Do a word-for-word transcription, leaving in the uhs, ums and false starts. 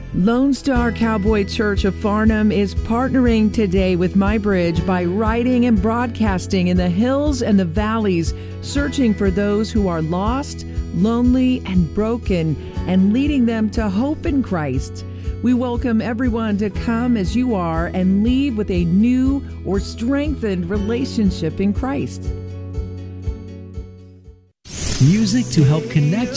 Lone Star Cowboy Church of Farnham is partnering today with MyBridge by writing and broadcasting in the hills and the valleys, searching for those who are lost, lonely, and broken, and leading them to hope in Christ. We welcome everyone to come as you are and leave with a new or strengthened relationship in Christ. Music to help connect